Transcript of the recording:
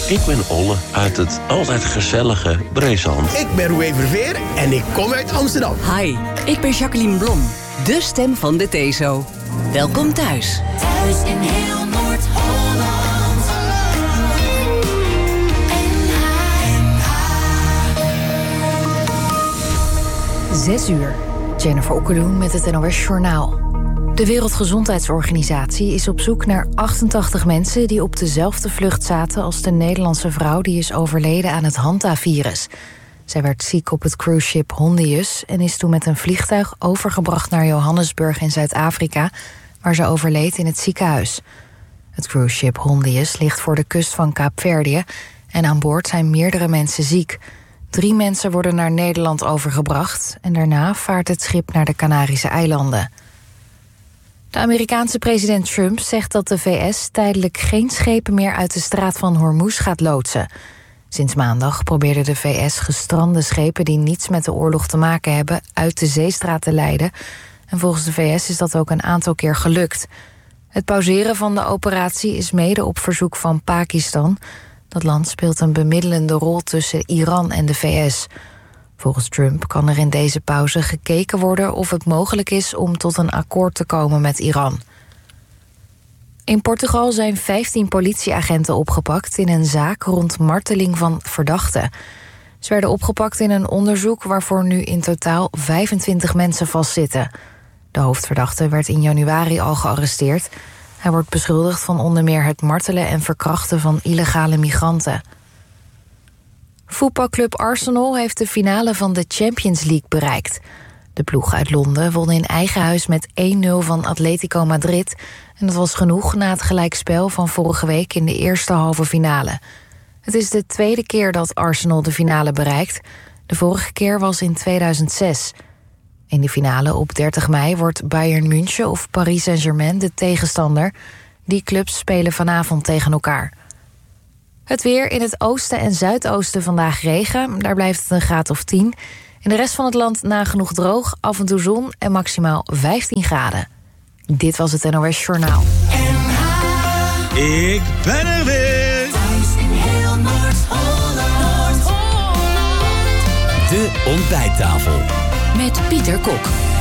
Ik ben Olle uit het altijd gezellige Breesand. Ik ben Roué Verveer en ik kom uit Amsterdam. Hi, ik ben Jacqueline Blom, de stem van de TESO. Welkom thuis. Thuis in heel Noord-Holland. 6 uur. Jennifer Okkeloen met het NOS Journaal. De Wereldgezondheidsorganisatie is op zoek naar 88 mensen... die op dezelfde vlucht zaten als de Nederlandse vrouw... die is overleden aan het Hanta-virus. Zij werd ziek op het cruiseschip Hondius... en is toen met een vliegtuig overgebracht naar Johannesburg in Zuid-Afrika... waar ze overleed in het ziekenhuis. Het cruiseschip Hondius ligt voor de kust van Kaapverdië... en aan boord zijn meerdere mensen ziek. 3 mensen worden naar Nederland overgebracht... en daarna vaart het schip naar de Canarische eilanden. De Amerikaanse president Trump zegt dat de VS tijdelijk geen schepen meer uit de straat van Hormuz gaat loodsen. Sinds maandag probeerde de VS gestrande schepen die niets met de oorlog te maken hebben uit de zeestraat te leiden. En volgens de VS is dat ook een aantal keer gelukt. Het pauzeren van de operatie is mede op verzoek van Pakistan. Dat land speelt een bemiddelende rol tussen Iran en de VS. Volgens Trump kan er in deze pauze gekeken worden of het mogelijk is om tot een akkoord te komen met Iran. In Portugal zijn 15 politieagenten opgepakt in een zaak rond marteling van verdachten. Ze werden opgepakt in een onderzoek waarvoor nu in totaal 25 mensen vastzitten. De hoofdverdachte werd in januari al gearresteerd. Hij wordt beschuldigd van onder meer het martelen en verkrachten van illegale migranten. Voetbalclub Arsenal heeft de finale van de Champions League bereikt. De ploeg uit Londen won in eigen huis met 1-0 van Atletico Madrid. En dat was genoeg na het gelijkspel van vorige week in de eerste halve finale. Het is de tweede keer dat Arsenal de finale bereikt. De vorige keer was in 2006. In de finale op 30 mei wordt Bayern München of Paris Saint-Germain de tegenstander. Die clubs spelen vanavond tegen elkaar. Het weer: in het oosten en zuidoosten vandaag regen. Daar blijft het een graad of 10. In de rest van het land nagenoeg droog, af en toe zon en maximaal 15 graden. Dit was het NOS Journaal. Ik ben er weer. Thuis in heel Noord-Holland. De ontbijttafel. Met Pieter Kok.